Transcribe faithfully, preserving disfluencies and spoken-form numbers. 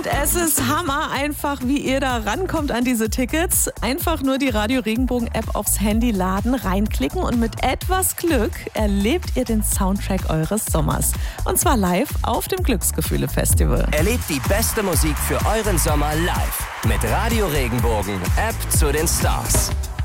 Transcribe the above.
Und es ist Hammer einfach, wie ihr da rankommt an diese Tickets. Einfach nur die Radio Regenbogen App aufs Handy laden, reinklicken und mit etwas Glück erlebt ihr den Soundtrack eures Sommers. Und zwar live auf dem Glücksgefühle Festival. Erlebt die beste Musik für euren Sommer live mit Radio Regenbogen App zu den Stars.